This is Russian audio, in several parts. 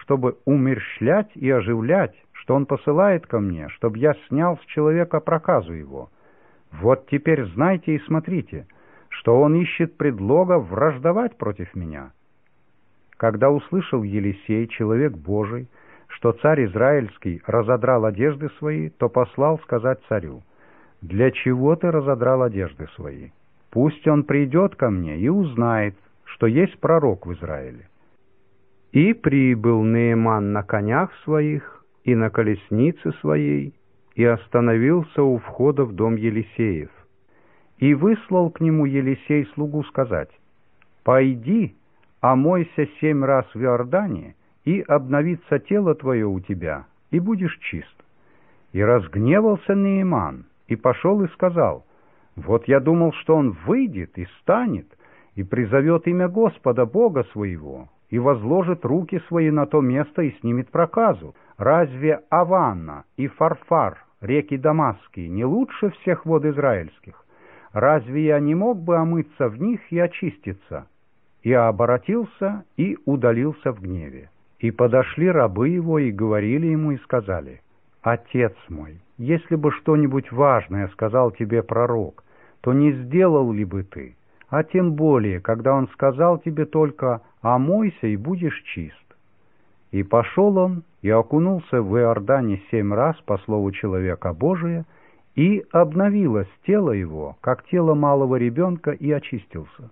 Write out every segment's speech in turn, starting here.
чтобы умерщвлять и оживлять, что он посылает ко мне, чтобы я снял с человека проказу его. Вот теперь знайте и смотрите, что он ищет предлога враждовать против меня». Когда услышал Елисей, человек Божий, что царь Израильский разодрал одежды свои, то послал сказать царю: «Для чего ты разодрал одежды свои? Пусть он придет ко мне и узнает, что есть пророк в Израиле». И прибыл Нааман на конях своих и на колеснице своей, и остановился у входа в дом Елисеев. И выслал к нему Елисей слугу сказать: «Пойди, омойся 7 раз в Иордане, и обновится тело твое у тебя, и будешь чист». И разгневался Нааман, и пошел и сказал: «Вот я думал, что он выйдет и станет, и призовет имя Господа Бога своего, и возложит руки свои на то место и снимет проказу. Разве Аванна и Фарфар, реки Дамасские, не лучше всех вод израильских? Разве я не мог бы омыться в них и очиститься?» И оборотился и удалился в гневе. И подошли рабы его и говорили ему и сказали: «Отец мой, если бы что-нибудь важное сказал тебе пророк, то не сделал ли бы ты? А тем более, когда он сказал тебе только: омойся и будешь чист». И пошел он и окунулся в Иордане 7 раз по слову человека Божия, и обновилось тело его, как тело малого ребенка, и очистился.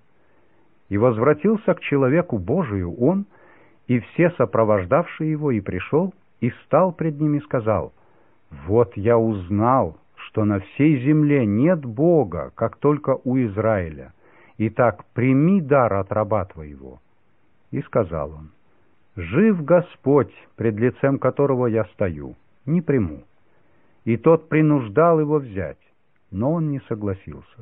И возвратился к человеку Божию он и все сопровождавшие его, и пришел, и стал пред ним и сказал: «Вот я узнал, что на всей земле нет Бога, как только у Израиля. Итак, прими дар от раба твоего». И сказал он: «Жив Господь, пред лицем которого я стою, не приму». И тот принуждал его взять, но он не согласился.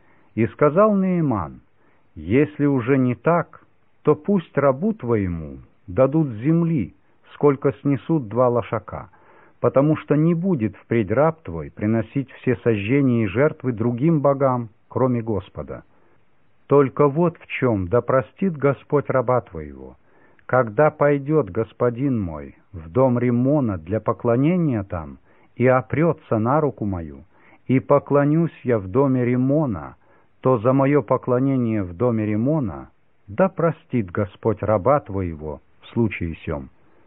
И сказал Нааман: «Если уже не так, то пусть рабу твоему дадут земли, сколько снесут 2 лошака, потому что не будет впредь раб твой приносить все сожжения и жертвы другим богам, кроме Господа. Только вот в чем да простит Господь раба твоего: когда пойдет господин мой в дом Риммона для поклонения там, и опрется на руку мою, и поклонюсь я в доме Риммона, то за мое поклонение в доме Риммона да простит Господь раба твоего в случае сем».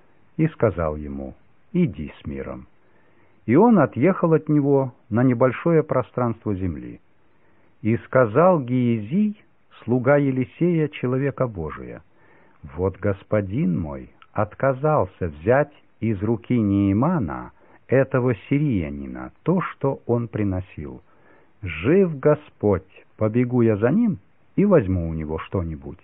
И сказал ему: «Иди с миром». И он отъехал от него на небольшое пространство земли. И сказал Гиезий, слуга Елисея, человека Божия: «Вот господин мой отказался взять из руки Наамана, этого сириянина, то, что он приносил. Жив Господь, побегу я за ним и возьму у него что-нибудь».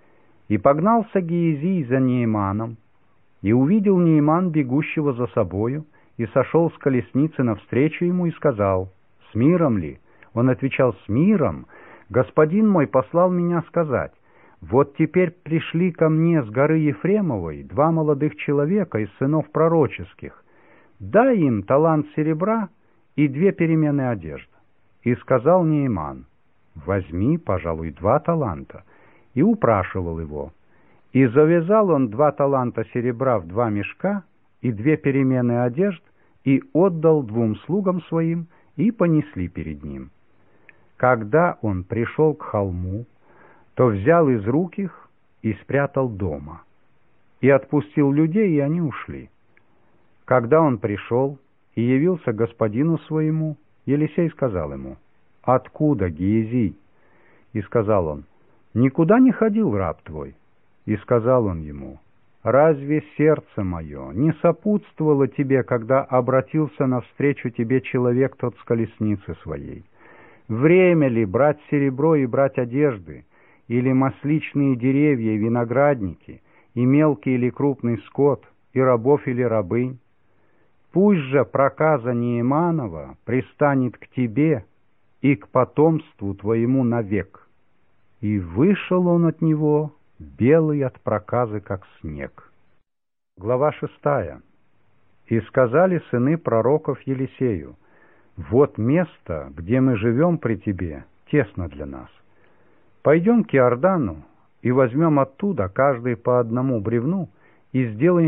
И погнался Гиезий за Нааманом, и увидел Нааман бегущего за собою, и сошел с колесницы навстречу ему и сказал: «С миром ли?» Он отвечал: «С миром. Господин мой послал меня сказать: вот теперь пришли ко мне с горы Ефремовой 2 молодых человека из сынов пророческих. Дай им талант серебра и 2 перемены одежды». И сказал Нааман: «Возьми, пожалуй, 2 таланта». И упрашивал его. И завязал он 2 таланта серебра в 2 мешка и 2 перемены одежд, и отдал 2 слугам своим, и понесли перед ним. Когда он пришел к холму, то взял из рук их и спрятал дома, и отпустил людей, и они ушли. Когда он пришел и явился господину своему, Елисей сказал ему: «Откуда, Гиезий?» И сказал он: «Никуда не ходил раб твой». И сказал он ему: «Разве сердце мое не сопутствовало тебе, когда обратился навстречу тебе человек тот с колесницы своей? Время ли брать серебро и брать одежды, или масличные деревья и виноградники, и мелкий или крупный скот, и рабов или рабынь? Пусть же проказа Нааманова пристанет к тебе и к потомству твоему навек». И вышел он от него, белый от проказы, как снег. Глава 6. И сказали сыны пророков Елисею: «Вот место, где мы живем при тебе, тесно для нас. Пойдем к Иордану и возьмем оттуда каждый по одному бревну и сделаем